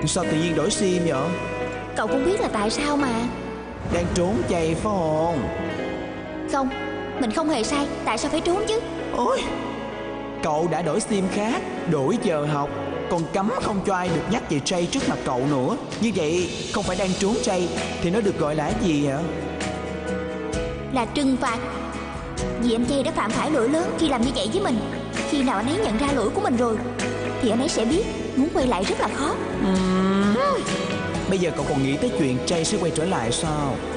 Sao tự nhiên đổi sim vậy? Cậu cũng biết là tại sao mà. Đang trốn chay phải không? Không, mình không hề sai. Tại sao phải trốn chứ? Ôi, cậu đã đổi sim khác, đổi giờ học, còn cấm không cho ai được nhắc về Jay trước mặt cậu nữa. Như vậy không phải đang trốn Jay thì nó được gọi là gì hả? Là trừng phạt. Vì anh Jay đã phạm phải lỗi lớn khi làm như vậy với mình. Khi nào anh ấy nhận ra lỗi của mình rồi thì anh ấy sẽ biết muốn quay lại rất là khó. Bây giờ cậu còn nghĩ tới chuyện Jay sẽ quay trở lại sao?